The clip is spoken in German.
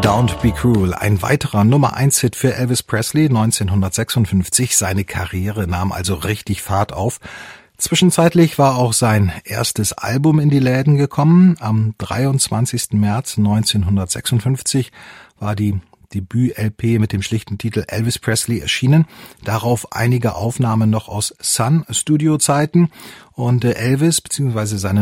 Don't Be Cruel, ein weiterer Nummer-1-Hit für Elvis Presley 1956. Seine Karriere nahm also richtig Fahrt auf. Zwischenzeitlich war auch sein erstes Album in die Läden gekommen. Am 23. März 1956 war die Debüt-LP mit dem schlichten Titel Elvis Presley erschienen. Darauf einige Aufnahmen noch aus Sun-Studio-Zeiten. Und Elvis bzw. seine